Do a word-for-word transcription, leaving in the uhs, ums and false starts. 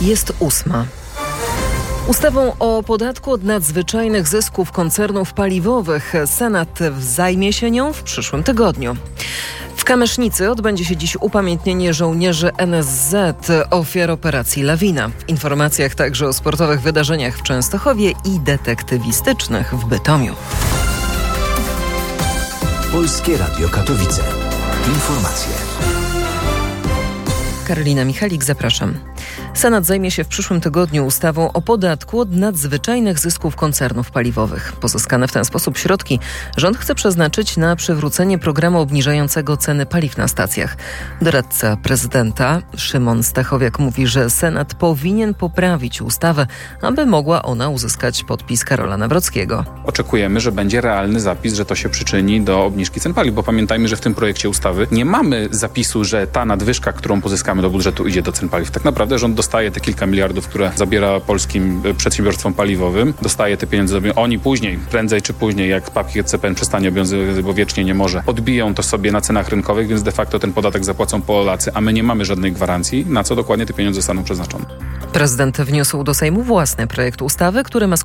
Jest ósma. Ustawą o podatku od nadzwyczajnych zysków koncernów paliwowych Senat zajmie się nią w przyszłym tygodniu. W Kamysznicy odbędzie się dziś upamiętnienie żołnierzy N S Z, ofiar operacji Lawina. W informacjach także o sportowych wydarzeniach w Częstochowie i detektywistycznych w Bytomiu. Polskie Radio Katowice. Informacje. Karolina Michalik, zapraszam. Senat zajmie się w przyszłym tygodniu ustawą o podatku od nadzwyczajnych zysków koncernów paliwowych. Pozyskane w ten sposób środki rząd chce przeznaczyć na przywrócenie programu obniżającego ceny paliw na stacjach. Doradca prezydenta Szymon Stachowiak mówi, że Senat powinien poprawić ustawę, aby mogła ona uzyskać podpis Karola Nawrockiego. Oczekujemy, że będzie realny zapis, że to się przyczyni do obniżki cen paliw, bo pamiętajmy, że w tym projekcie ustawy nie mamy zapisu, że ta nadwyżka, którą pozyskamy do budżetu, idzie do cen paliw. Tak naprawdę rząd dostaje te kilka miliardów, które zabiera polskim przedsiębiorstwom paliwowym. Dostaje te pieniądze. Oni później, prędzej czy później, jak pakiet C P N przestanie obowiązywać, bo wiecznie nie może, odbiją to sobie na cenach rynkowych, więc de facto ten podatek zapłacą Polacy, a my nie mamy żadnej gwarancji, na co dokładnie te pieniądze zostaną przeznaczone. Prezydent wniósł do Sejmu własny projekt ustawy, który ma